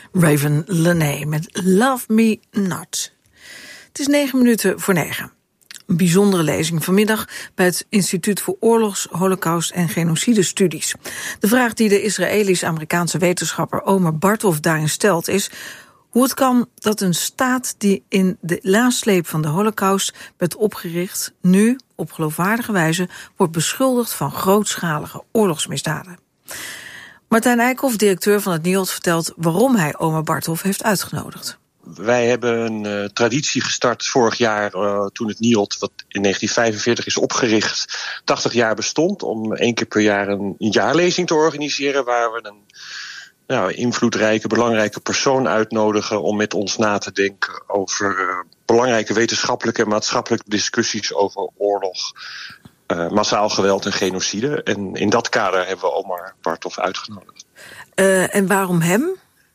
Raven Lenae met Love Me Not. Het is 9:09. Een bijzondere lezing vanmiddag bij het Instituut voor Oorlogs-, Holocaust- en Genocidestudies. De vraag die de Israëlisch-Amerikaanse wetenschapper Omer Bartov daarin stelt is hoe het kan dat een staat die in de nasleep van de Holocaust werd opgericht, nu op geloofwaardige wijze wordt beschuldigd van grootschalige oorlogsmisdaden. Martijn Eikhoff, directeur van het NIOD, vertelt waarom hij Omer Bartov heeft uitgenodigd. Wij hebben een traditie gestart vorig jaar toen het NIOD, wat in 1945 is opgericht, 80 jaar bestond, om 1 keer per jaar een jaarlezing te organiseren waar we een invloedrijke, belangrijke persoon uitnodigen om met ons na te denken over belangrijke wetenschappelijke en maatschappelijke discussies over oorlog, massaal geweld en genocide. En in dat kader hebben we Omer Bartov uitgenodigd. En waarom hem?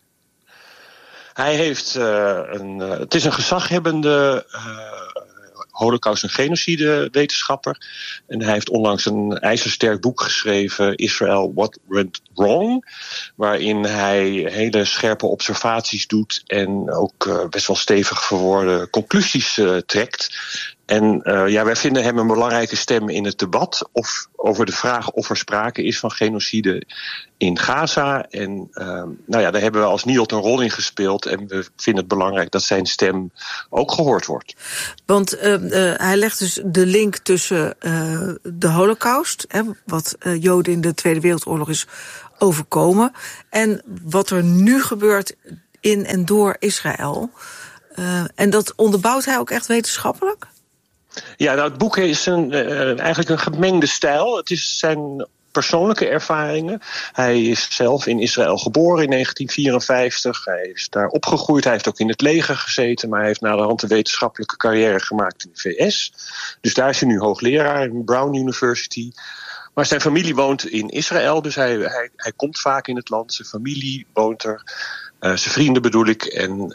Hij heeft het is een gezaghebbende Holocaust- en genocide-wetenschapper. En hij heeft onlangs een ijzersterk boek geschreven, Israel, What Went Wrong, waarin hij hele scherpe observaties doet en ook best wel stevig verwoorde conclusies trekt. En wij vinden hem een belangrijke stem in het debat over de vraag of er sprake is van genocide in Gaza. En daar hebben we als NIOD een rol in gespeeld. En we vinden het belangrijk dat zijn stem ook gehoord wordt. Want hij legt dus de link tussen de Holocaust, wat Joden in de Tweede Wereldoorlog is overkomen, en wat er nu gebeurt in en door Israël. En dat onderbouwt hij ook echt wetenschappelijk? Ja, het boek is eigenlijk een gemengde stijl. Het is zijn persoonlijke ervaringen. Hij is zelf in Israël geboren in 1954. Hij is daar opgegroeid. Hij heeft ook in het leger gezeten, maar hij heeft naderhand een wetenschappelijke carrière gemaakt in de VS. Dus daar is hij nu hoogleraar in Brown University. Maar zijn familie woont in Israël, dus hij komt vaak in het land. Zijn familie woont er. Zijn vrienden bedoel ik. En,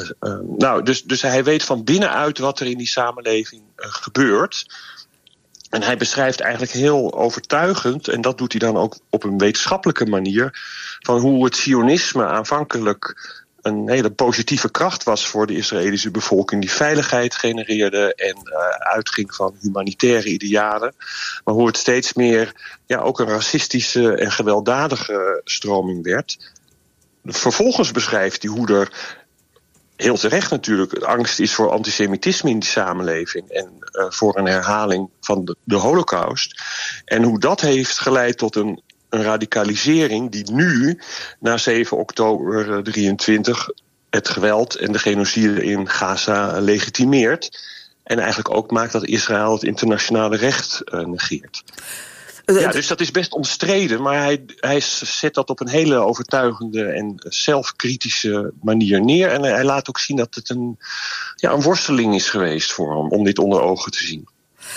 dus hij weet van binnenuit wat er in die samenleving gebeurt. En hij beschrijft eigenlijk heel overtuigend, en dat doet hij dan ook op een wetenschappelijke manier, van hoe het sionisme aanvankelijk een hele positieve kracht was voor de Israëlische bevolking, die veiligheid genereerde en uitging van humanitaire idealen. Maar hoe het steeds meer ook een racistische en gewelddadige stroming werd. Vervolgens beschrijft hij hoe er, heel terecht natuurlijk, angst is voor antisemitisme in die samenleving en voor een herhaling van de Holocaust. En hoe dat heeft geleid tot een radicalisering die nu, na 7 oktober 23, het geweld en de genocide in Gaza legitimeert. En eigenlijk ook maakt dat Israël het internationale recht negeert. Ja, dus dat is best omstreden, maar hij zet dat op een hele overtuigende en zelfkritische manier neer. En hij laat ook zien dat het een worsteling is geweest voor hem om dit onder ogen te zien.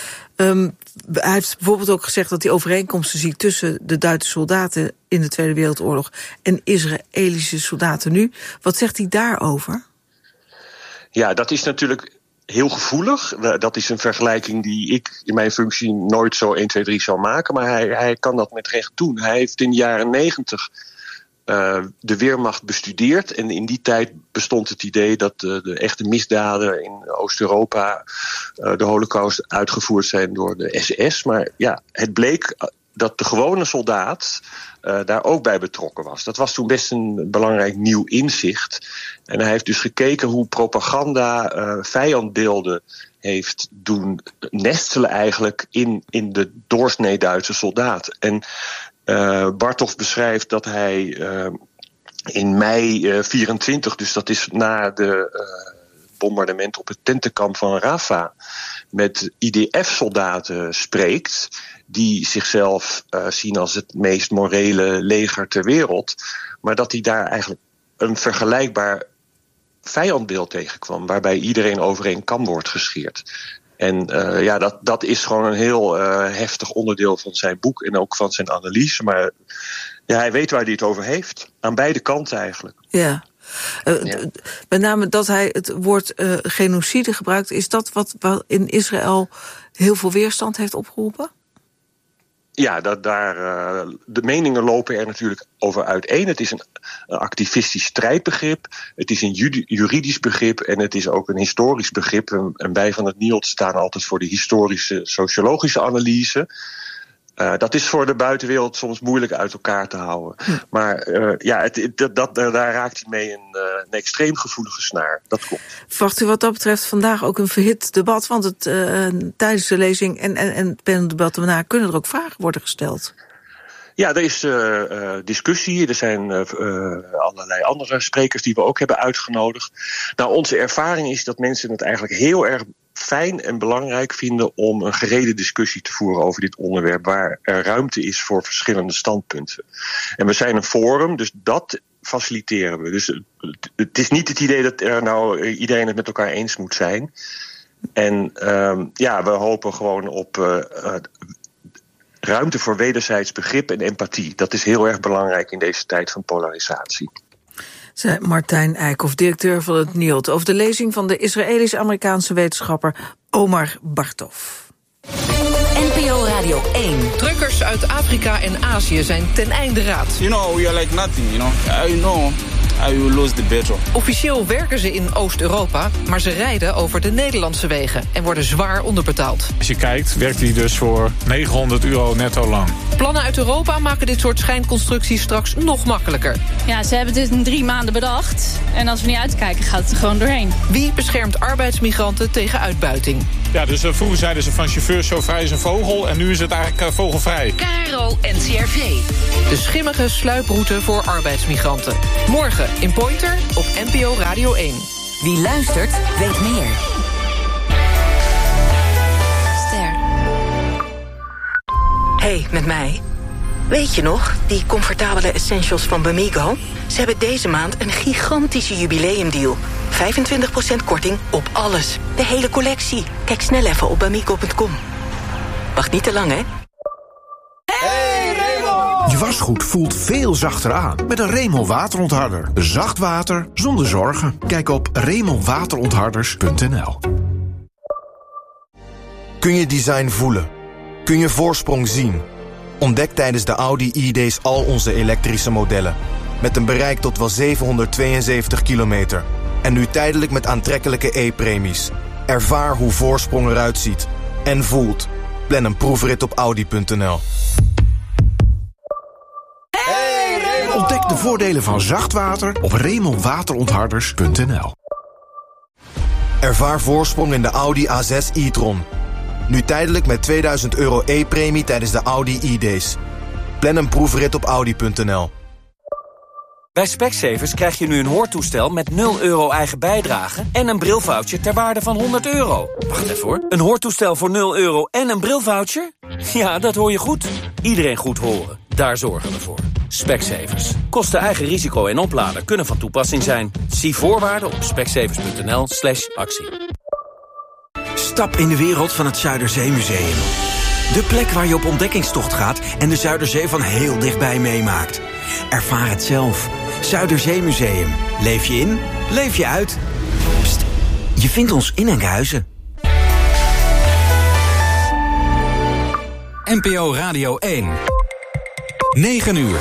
Hij heeft bijvoorbeeld ook gezegd dat hij overeenkomsten ziet tussen de Duitse soldaten in de Tweede Wereldoorlog en Israëlische soldaten nu. Wat zegt hij daarover? Ja, dat is natuurlijk heel gevoelig. Dat is een vergelijking die ik in mijn functie nooit zo 1, 2, 3 zou maken. Maar hij kan dat met recht doen. Hij heeft in de jaren 90 de Wehrmacht bestudeerd. En in die tijd bestond het idee dat de echte misdaden in Oost-Europa, de Holocaust, uitgevoerd zijn door de SS. Maar het bleek dat de gewone soldaat daar ook bij betrokken was. Dat was toen best een belangrijk nieuw inzicht. En hij heeft dus gekeken hoe propaganda vijandbeelden heeft doen nestelen eigenlijk in de doorsnee Duitse soldaat. En Bartov beschrijft dat hij in mei 24, dus dat is na de bombardement op het tentenkamp van Rafah, met IDF-soldaten spreekt, die zichzelf zien als het meest morele leger ter wereld, maar dat hij daar eigenlijk een vergelijkbaar vijandbeeld tegenkwam, waarbij iedereen over één kam wordt gescheerd. En dat is gewoon een heel heftig onderdeel van zijn boek en ook van zijn analyse. Maar hij weet waar hij het over heeft. Aan beide kanten eigenlijk. Ja. Met name dat hij het woord genocide gebruikt. Is dat wat in Israël heel veel weerstand heeft opgeroepen? Ja, de meningen lopen er natuurlijk over uiteen. Het is een activistisch strijdbegrip, het is een juridisch begrip en het is ook een historisch begrip. En wij van het NIOD staan altijd voor de historische, sociologische analyse. Dat is voor de buitenwereld soms moeilijk uit elkaar te houden. Maar daar raakt hij mee een extreem gevoelige snaar. Dat klopt. Verwacht u wat dat betreft vandaag ook een verhit debat? Want tijdens de lezing en het paneldebat daarna kunnen er ook vragen worden gesteld. Ja, er is discussie. Er zijn allerlei andere sprekers die we ook hebben uitgenodigd. Nou, onze ervaring is dat mensen het eigenlijk heel erg fijn en belangrijk vinden om een gereden discussie te voeren over dit onderwerp, waar er ruimte is voor verschillende standpunten. En we zijn een forum, dus dat faciliteren we. Dus het is niet het idee dat er nou iedereen het met elkaar eens moet zijn. En we hopen gewoon op ruimte voor wederzijds begrip en empathie. Dat is heel erg belangrijk in deze tijd van polarisatie. Zei Martijn Eikhoff, directeur van het NIOD, over de lezing van de Israëlisch-Amerikaanse wetenschapper Omar Bartov. NPO Radio 1. Truckers uit Afrika en Azië zijn ten einde raad. We are like nothing, I know I will lose the battle. Officieel werken ze in Oost-Europa, maar ze rijden over de Nederlandse wegen en worden zwaar onderbetaald. Als je kijkt, werkt hij dus voor €900 netto lang. Plannen uit Europa maken dit soort schijnconstructies straks nog makkelijker. Ja, ze hebben dit in 3 maanden bedacht. En als we niet uitkijken, gaat het er gewoon doorheen. Wie beschermt arbeidsmigranten tegen uitbuiting? Ja, dus vroeger zeiden ze van chauffeurs zo vrij als een vogel, en nu is het eigenlijk vogelvrij. KRO NCRV. De schimmige sluiproute voor arbeidsmigranten. Morgen in Pointer op NPO Radio 1. Wie luistert, weet meer. Ster. Hey, met mij. Weet je nog, die comfortabele essentials van Bamigo? Ze hebben deze maand een gigantische jubileumdeal. 25% korting op alles. De hele collectie. Kijk snel even op bamigo.com. Wacht niet te lang, hè? Je wasgoed voelt veel zachter aan met een Remel waterontharder. Zacht water zonder zorgen. Kijk op remelwaterontharders.nl. Kun je design voelen? Kun je voorsprong zien? Ontdek tijdens de Audi E-Days al onze elektrische modellen. Met een bereik tot wel 772 kilometer. En nu tijdelijk met aantrekkelijke E-premies. Ervaar hoe voorsprong eruit ziet. En voelt. Plan een proefrit op Audi.nl. Ontdek de voordelen van zacht water op remelwaterontharders.nl. Ervaar voorsprong in de Audi A6 e-tron. Nu tijdelijk met €2000 E-premie tijdens de Audi E-Days. Plan een proefrit op Audi.nl. Bij Specsavers krijg je nu een hoortoestel met €0 eigen bijdrage en een brilvoucher ter waarde van €100. Wacht even hoor. Een hoortoestel voor €0 en een brilvoucher? Ja, dat hoor je goed. Iedereen goed horen. Daar zorgen we voor. Specsavers. Kosten eigen risico en oplader kunnen van toepassing zijn. Zie voorwaarden op specsavers.nl/actie. Stap in de wereld van het Zuiderzeemuseum. De plek waar je op ontdekkingstocht gaat en de Zuiderzee van heel dichtbij meemaakt. Ervaar het zelf. Zuiderzeemuseum. Leef je in, leef je uit. Pst, je vindt ons in Enkhuizen. NPO Radio 1. 9 uur.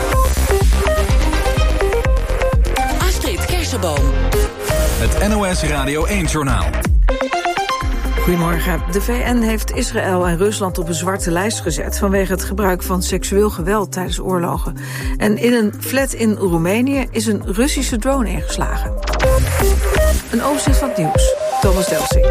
Astrid Kersenboom. Het NOS Radio 1-journaal. Goedemorgen. De VN heeft Israël en Rusland op een zwarte lijst gezet vanwege het gebruik van seksueel geweld tijdens oorlogen. En in een flat in Roemenië is een Russische drone ingeslagen. Een overzicht van het nieuws. Thomas Delsing.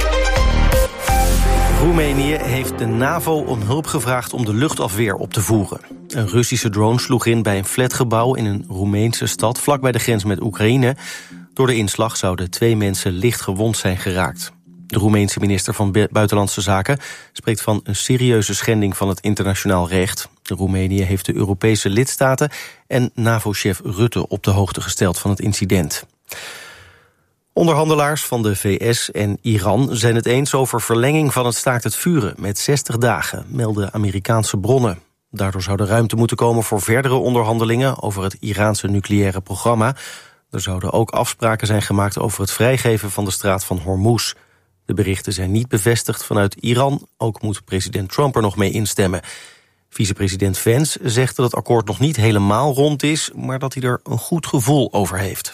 Roemenië heeft de NAVO om hulp gevraagd om de luchtafweer op te voeren. Een Russische drone sloeg in bij een flatgebouw in een Roemeense stad vlak bij de grens met Oekraïne. Door de inslag zouden 2 mensen licht gewond zijn geraakt. De Roemeense minister van Buitenlandse Zaken spreekt van een serieuze schending van het internationaal recht. Roemenië heeft de Europese lidstaten en NAVO-chef Rutte op de hoogte gesteld van het incident. Onderhandelaars van de VS en Iran zijn het eens over verlenging van het staakt het vuren met 60 dagen, melden Amerikaanse bronnen. Daardoor zou er ruimte moeten komen voor verdere onderhandelingen over het Iraanse nucleaire programma. Er zouden ook afspraken zijn gemaakt over het vrijgeven van de straat van Hormuz. De berichten zijn niet bevestigd vanuit Iran. Ook moet president Trump er nog mee instemmen. Vicepresident Vance zegt dat het akkoord nog niet helemaal rond is, maar dat hij er een goed gevoel over heeft.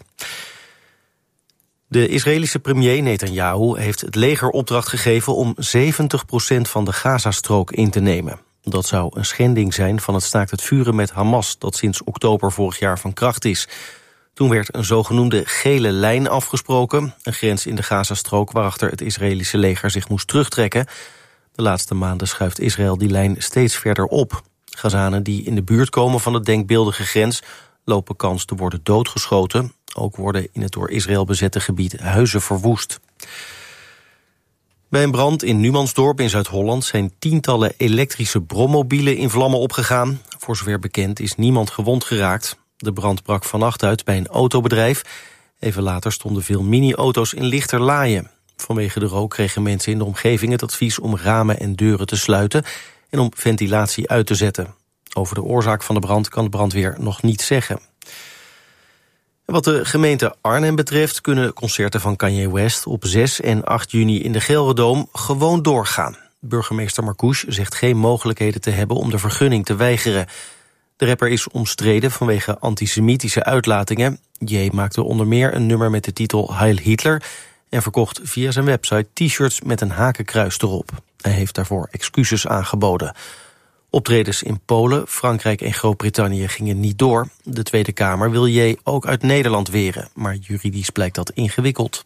De Israëlische premier Netanyahu heeft het leger opdracht gegeven om 70% van de Gazastrook in te nemen. Dat zou een schending zijn van het staakt het vuren met Hamas, dat sinds oktober vorig jaar van kracht is. Toen werd een zogenoemde gele lijn afgesproken, een grens in de Gazastrook waarachter het Israëlische leger zich moest terugtrekken. De laatste maanden schuift Israël die lijn steeds verder op. Gazanen die in de buurt komen van de denkbeeldige grens lopen kans te worden doodgeschoten. Ook worden in het door Israël bezette gebied huizen verwoest. Bij een brand in Numansdorp in Zuid-Holland zijn tientallen elektrische brommobielen in vlammen opgegaan. Voor zover bekend is niemand gewond geraakt. De brand brak vannacht uit bij een autobedrijf. Even later stonden veel mini-auto's in Lichterlaaien. Vanwege de rook kregen mensen in de omgeving het advies om ramen en deuren te sluiten en om ventilatie uit te zetten. Over de oorzaak van de brand kan de brandweer nog niet zeggen. Wat de gemeente Arnhem betreft kunnen concerten van Kanye West op 6 en 8 juni in de Gelredome gewoon doorgaan. Burgemeester Marcouch zegt geen mogelijkheden te hebben om de vergunning te weigeren. De rapper is omstreden vanwege antisemitische uitlatingen. Jay maakte onder meer een nummer met de titel Heil Hitler en verkocht via zijn website t-shirts met een hakenkruis erop. Hij heeft daarvoor excuses aangeboden. Optredens in Polen, Frankrijk en Groot-Brittannië gingen niet door. De Tweede Kamer wil Jay ook uit Nederland weren, maar juridisch blijkt dat ingewikkeld.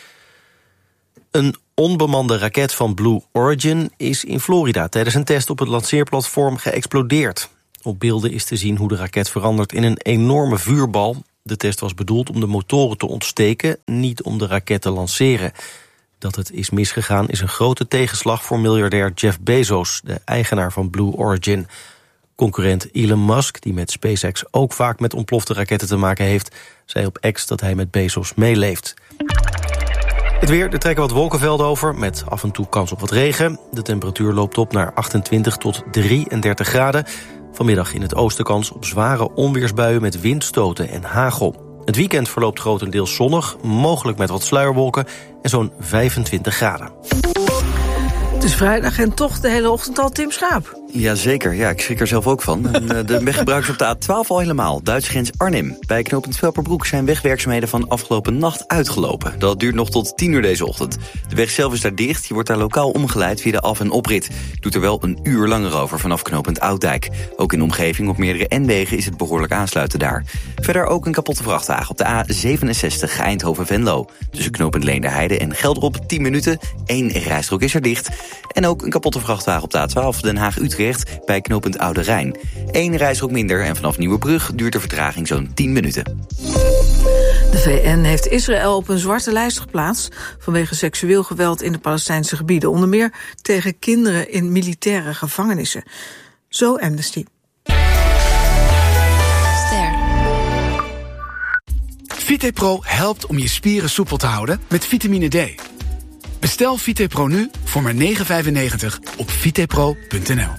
Een onbemande raket van Blue Origin is in Florida tijdens een test op het lanceerplatform geëxplodeerd. Op beelden is te zien hoe de raket verandert in een enorme vuurbal. De test was bedoeld om de motoren te ontsteken, niet om de raket te lanceren. Dat het is misgegaan is een grote tegenslag voor miljardair Jeff Bezos, de eigenaar van Blue Origin. Concurrent Elon Musk, die met SpaceX ook vaak met ontplofte raketten te maken heeft, zei op X dat hij met Bezos meeleeft. Het weer, er trekken wat wolkenvelden over, met af en toe kans op wat regen. De temperatuur loopt op naar 28 tot 33 graden. Vanmiddag in het oosten kans op zware onweersbuien met windstoten en hagel. Het weekend verloopt grotendeels zonnig, mogelijk met wat sluierwolken en zo'n 25 graden. Het is vrijdag en toch de hele ochtend al Tim Schaap. Jazeker, ja, ik schrik er zelf ook van. De weggebruikers op de A12 al helemaal, Duitse grens Arnhem. Bij knooppunt Velperbroek zijn wegwerkzaamheden van afgelopen nacht uitgelopen. Dat duurt nog tot 10 uur deze ochtend. De weg zelf is daar dicht, je wordt daar lokaal omgeleid via de af- en oprit. Doet er wel een uur langer over vanaf knooppunt Ouddijk. Ook in de omgeving op meerdere N-wegen is het behoorlijk aansluiten daar. Verder ook een kapotte vrachtwagen op de A67 Eindhoven-Venlo. Tussen knooppunt Leenderheide en Gelderop 10 minuten. 1 rijstrook is er dicht. En ook een kapotte vrachtwagen op de A12 Den Haag-Utrecht bij knooppunt Oude Rijn. 1 rijstrook minder en vanaf Nieuwebrug duurt de vertraging zo'n 10 minuten. De VN heeft Israël op een zwarte lijst geplaatst vanwege seksueel geweld in de Palestijnse gebieden. Onder meer tegen kinderen in militaire gevangenissen. Zo Amnesty. VitePro helpt om je spieren soepel te houden met vitamine D. Bestel VitePro nu voor maar €9,95 op vitepro.nl.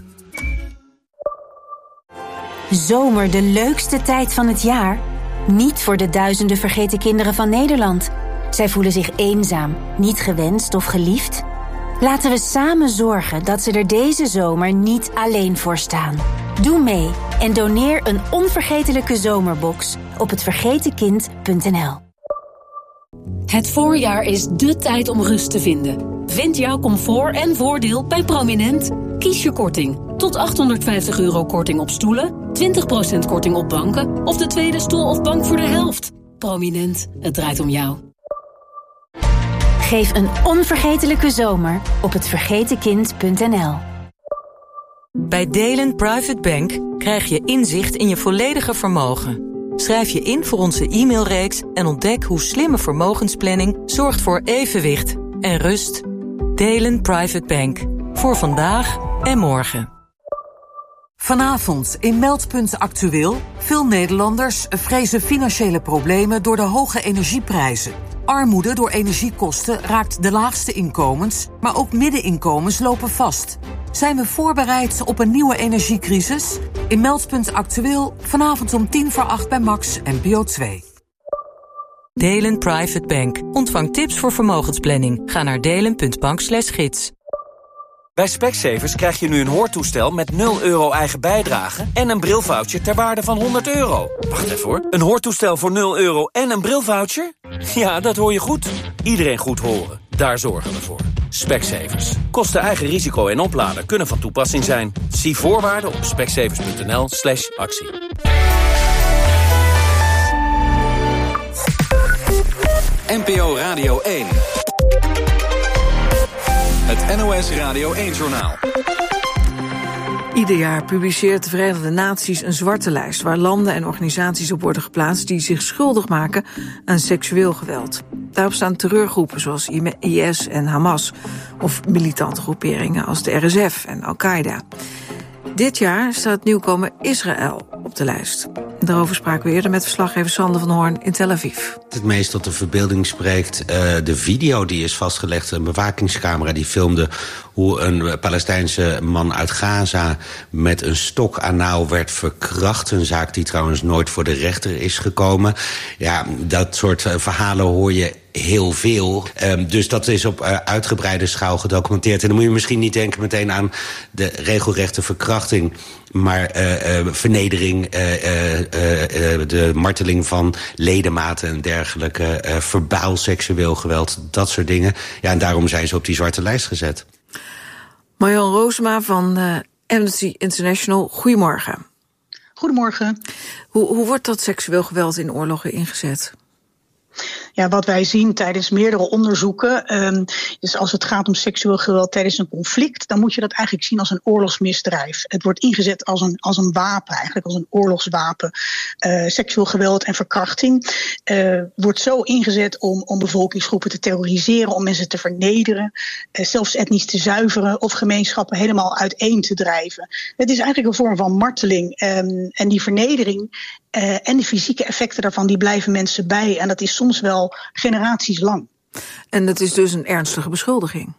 Zomer, de leukste tijd van het jaar? Niet voor de duizenden vergeten kinderen van Nederland. Zij voelen zich eenzaam, niet gewenst of geliefd. Laten we samen zorgen dat ze er deze zomer niet alleen voor staan. Doe mee en doneer een onvergetelijke zomerbox op hetvergetenkind.nl. Het voorjaar is dé tijd om rust te vinden. Vind jouw comfort en voordeel bij Prominent. Kies je korting. Tot €850 korting op stoelen, 20% korting op banken of de tweede stoel of bank voor de helft. Prominent, het draait om jou. Geef een onvergetelijke zomer op hetvergetenkind.nl. Bij Delen Private Bank krijg je inzicht in je volledige vermogen. Schrijf je in voor onze e-mailreeks en ontdek hoe slimme vermogensplanning zorgt voor evenwicht en rust. Delen Private Bank. Voor vandaag en morgen. Vanavond in Meldpunt Actueel. Veel Nederlanders vrezen financiële problemen door de hoge energieprijzen. Armoede door energiekosten raakt de laagste inkomens, maar ook middeninkomens lopen vast. Zijn we voorbereid op een nieuwe energiecrisis? In Meldpunt Actueel, vanavond om 7:50 bij Max NPO 2. Delen Private Bank. Ontvang tips voor vermogensplanning. Ga naar delen.bank/gids. Bij Specsavers krijg je nu een hoortoestel met 0 euro eigen bijdrage en een brilvoucher ter waarde van €100. Wacht even hoor. Een hoortoestel voor 0 euro en een brilvoucher? Ja, dat hoor je goed. Iedereen goed horen. Daar zorgen we voor. Specsavers. Kosten eigen risico en oplader kunnen van toepassing zijn. Zie voorwaarden op specsavers.nl/actie. NPO Radio 1. Het NOS Radio 1-journaal. Ieder jaar publiceert de Verenigde Naties een zwarte lijst waar landen en organisaties op worden geplaatst die zich schuldig maken aan seksueel geweld. Daarop staan terreurgroepen zoals IS en Hamas of militante groeperingen als de RSF en Al-Qaeda. Dit jaar staat nieuwkomer Israël op de lijst. Daarover spraken we eerder met verslaggever Sander van Hoorn in Tel Aviv. Het meest tot de verbeelding spreekt de video die is vastgelegd. Een bewakingscamera die filmde hoe een Palestijnse man uit Gaza met een stok anaal werd verkracht. Een zaak die trouwens nooit voor de rechter is gekomen. Ja, dat soort verhalen hoor je heel veel. Dus dat is op uitgebreide schaal gedocumenteerd. En dan moet je misschien niet denken meteen aan de regelrechte verkrachting, maar vernedering, de marteling van ledematen en dergelijke, verbaal seksueel geweld, dat soort dingen. Ja, en daarom zijn ze op die zwarte lijst gezet. Marjan Roosema van Amnesty International, goedemorgen. Goedemorgen. Hoe wordt dat seksueel geweld in oorlogen ingezet? Ja, wat wij zien tijdens meerdere onderzoeken, dus als het gaat om seksueel geweld tijdens een conflict, dan moet je dat eigenlijk zien als een oorlogsmisdrijf. Het wordt ingezet als een wapen, eigenlijk als een oorlogswapen. Seksueel geweld en verkrachting wordt zo ingezet om bevolkingsgroepen te terroriseren, om mensen te vernederen, zelfs etnisch te zuiveren of gemeenschappen helemaal uiteen te drijven. Het is eigenlijk een vorm van marteling en die vernedering en de fysieke effecten daarvan, die blijven mensen bij. En dat is soms wel generaties lang. En dat is dus een ernstige beschuldiging.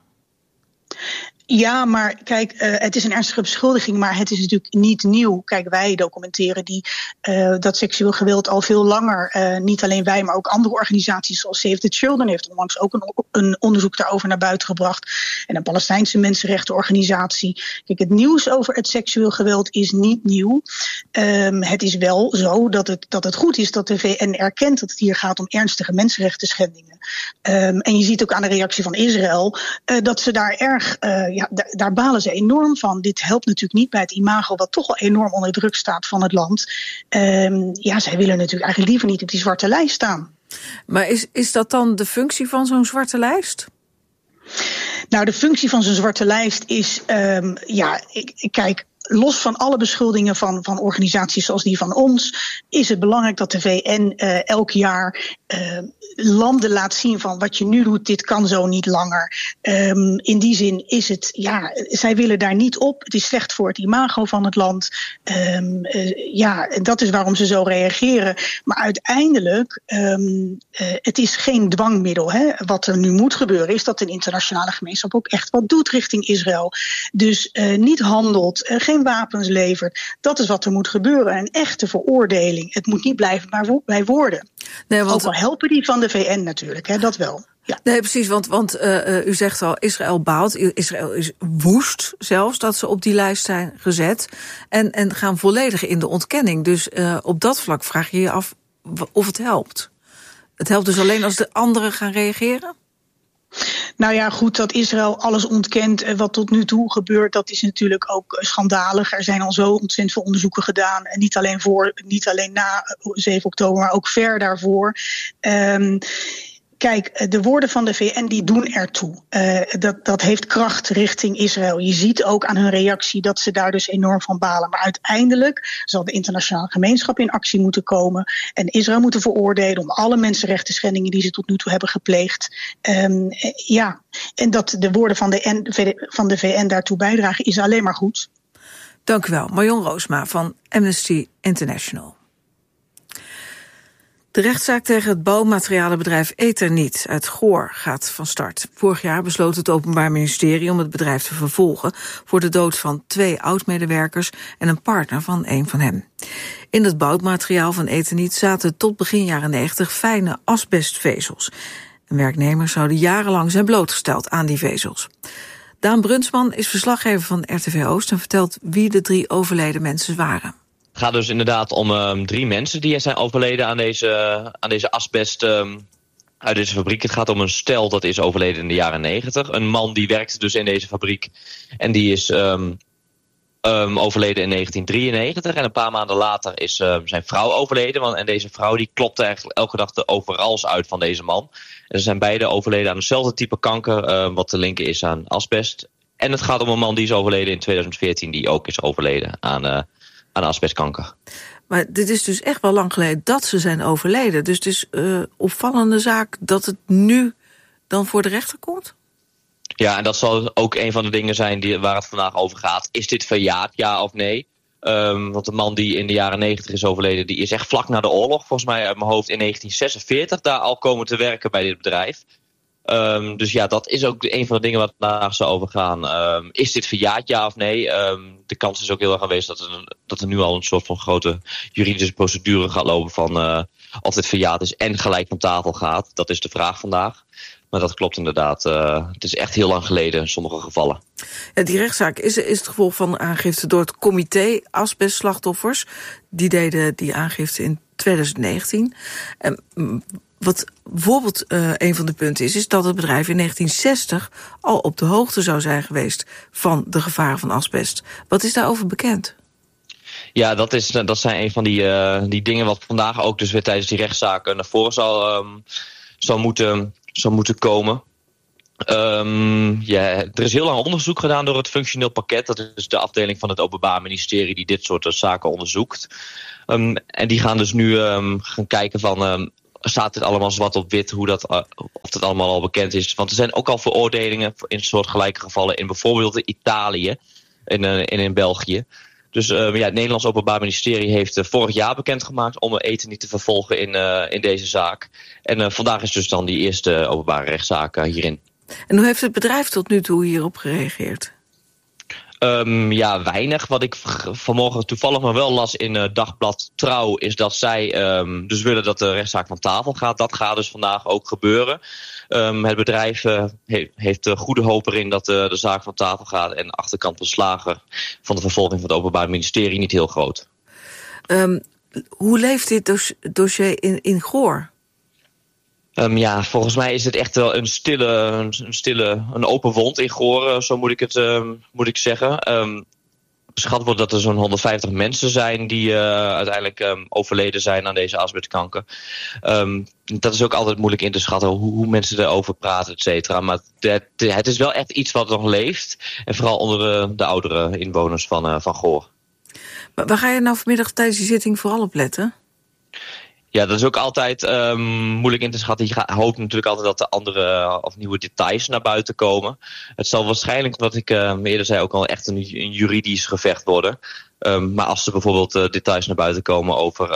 Ja, maar kijk, het is een ernstige beschuldiging, maar het is natuurlijk niet nieuw. Kijk, wij documenteren dat seksueel geweld al veel langer. Niet alleen wij, maar ook andere organisaties zoals Save the Children heeft onlangs ook een onderzoek daarover naar buiten gebracht. En een Palestijnse mensenrechtenorganisatie. Kijk, het nieuws over het seksueel geweld is niet nieuw. Het is wel zo dat het goed is dat de VN erkent dat het hier gaat om ernstige mensenrechten schendingen. En je ziet ook aan de reactie van Israël dat ze daar daar balen ze enorm van. Dit helpt natuurlijk niet bij het imago wat toch al enorm onder druk staat van het land. Zij willen natuurlijk eigenlijk liever niet op die zwarte lijst staan. Maar is dat dan de functie van zo'n zwarte lijst? Nou, de functie van zo'n zwarte lijst is, kijk, los van alle beschuldigingen van organisaties zoals die van ons, is het belangrijk dat de VN elk jaar landen laat zien van wat je nu doet, dit kan zo niet langer. In die zin is het, zij willen daar niet op. Het is slecht voor het imago van het land. En dat is waarom ze zo reageren. Maar uiteindelijk, het is geen dwangmiddel. Hè. Wat er nu moet gebeuren is dat de internationale gemeenschap ook echt wat doet richting Israël. Dus niet handelt, geen wapens levert. Dat is wat er moet gebeuren. Een echte veroordeling. Het moet niet blijven maar bij woorden. Nee, want ook al helpen die van de VN natuurlijk, hè, dat wel. Ja. Nee, precies, want u zegt al, Israël baalt. Israël is woest zelfs dat ze op die lijst zijn gezet. En gaan volledig in de ontkenning. Dus op dat vlak vraag je je af of het helpt. Het helpt dus alleen als de anderen gaan reageren? Nou ja, goed, dat Israël alles ontkent wat tot nu toe gebeurt, dat is natuurlijk ook schandalig. Er zijn al zo ontzettend veel onderzoeken gedaan. En niet alleen na 7 oktober, maar ook ver daarvoor. Kijk, de woorden van de VN die doen ertoe. Dat heeft kracht richting Israël. Je ziet ook aan hun reactie dat ze daar dus enorm van balen. Maar uiteindelijk zal de internationale gemeenschap in actie moeten komen en Israël moeten veroordelen om alle mensenrechten schendingen die ze tot nu toe hebben gepleegd. En dat de woorden van de VN daartoe bijdragen is alleen maar goed. Dank u wel. Marjan Roosema van Amnesty International. De rechtszaak tegen het bouwmaterialenbedrijf Eternit uit Goor gaat van start. Vorig jaar besloot het Openbaar Ministerie om het bedrijf te vervolgen voor de dood van 2 oud-medewerkers en een partner van een van hen. In het bouwmateriaal van Eternit zaten tot begin jaren 90 fijne asbestvezels. En werknemers zouden jarenlang zijn blootgesteld aan die vezels. Daan Brunsman is verslaggever van RTV Oost en vertelt wie de 3 overleden mensen waren. Het gaat dus inderdaad om 3 mensen die zijn overleden aan deze asbest uit deze fabriek. Het gaat om een stel dat is overleden in de jaren 90. Een man die werkte dus in deze fabriek en die is overleden in 1993. En een paar maanden later is zijn vrouw overleden. En deze vrouw die klopte eigenlijk elke dag de overals uit van deze man. En ze zijn beide overleden aan hetzelfde type kanker wat te linken is aan asbest. En het gaat om een man die is overleden in 2014 die ook is overleden aan asbestkanker. Maar dit is dus echt wel lang geleden dat ze zijn overleden. Dus het is opvallende zaak dat het nu dan voor de rechter komt? Ja, en dat zal ook een van de dingen zijn waar het vandaag over gaat. Is dit verjaard, ja of nee? Want de man die in de jaren 90 is overleden, die is echt vlak na de oorlog, volgens mij uit mijn hoofd in 1946, daar al komen te werken bij dit bedrijf. Dus ja, dat is ook een van de dingen waar het vandaag zou over gaan. Is dit verjaard, ja of nee? De kans is ook heel erg aanwezig dat er nu al een soort van grote juridische procedure gaat lopen van of dit verjaard is en gelijk van tafel gaat. Dat is de vraag vandaag. Maar dat klopt inderdaad. Het is echt heel lang geleden in sommige gevallen. Ja, die rechtszaak is het gevolg van aangifte door het comité asbestslachtoffers. Die deden die aangifte in 2019. Wat bijvoorbeeld een van de punten is dat het bedrijf in 1960 al op de hoogte zou zijn geweest van de gevaren van asbest. Wat is daarover bekend? Ja, dat zijn een van die dingen wat vandaag ook dus weer tijdens die rechtszaak naar voren zou moeten komen. Er is heel lang onderzoek gedaan door het functioneel pakket. Dat is de afdeling van het Openbaar Ministerie die dit soort zaken onderzoekt. En die gaan dus nu gaan kijken van staat dit allemaal zwart op wit, of dat allemaal al bekend is. Want er zijn ook al veroordelingen in soortgelijke gevallen in bijvoorbeeld Italië en in België. Dus het Nederlands Openbaar Ministerie heeft vorig jaar bekendgemaakt om eten niet te vervolgen in deze zaak. En vandaag is dus dan die eerste openbare rechtszaak hierin. En hoe heeft het bedrijf tot nu toe hierop gereageerd? Weinig. Wat ik vanmorgen toevallig maar wel las in Dagblad Trouw is dat zij dus willen dat de rechtszaak van tafel gaat. Dat gaat dus vandaag ook gebeuren. Het bedrijf heeft goede hoop erin dat de zaak van tafel gaat en de achterkant van slagen van de vervolging van het Openbaar Ministerie niet heel groot. Hoe leeft dit dossier in Goor? Volgens mij is het echt wel een open wond in Goor, zo moet ik zeggen. Geschat wordt dat er zo'n 150 mensen zijn die uiteindelijk overleden zijn aan deze asbestkanker. Dat is ook altijd moeilijk in te schatten hoe mensen erover praten, et cetera. Maar het is wel echt iets wat nog leeft. En vooral onder de oudere inwoners van Goor. Maar waar ga je nou vanmiddag tijdens die zitting vooral op letten? Ja, dat is ook altijd moeilijk in te schatten. Je hoopt natuurlijk altijd dat er andere of nieuwe details naar buiten komen. Het zal waarschijnlijk, wat ik eerder zei, ook al echt een juridisch gevecht worden. Maar als er bijvoorbeeld details naar buiten komen over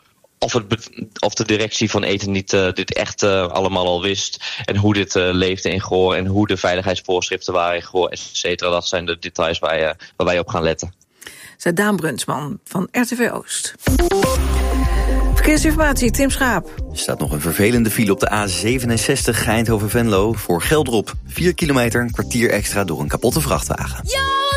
of de directie van Eten niet dit echt allemaal al wist. En hoe dit leefde in Goor en hoe de veiligheidsvoorschriften waren in Goor, et cetera. Dat zijn de details waar wij op gaan letten. Zei Daan Brunsman van RTV Oost. Verkeersinformatie, Tim Schaap. Er staat nog een vervelende file op de A67 Eindhoven-Venlo voor Geldrop. 4 kilometer, een kwartier extra door een kapotte vrachtwagen. Yo!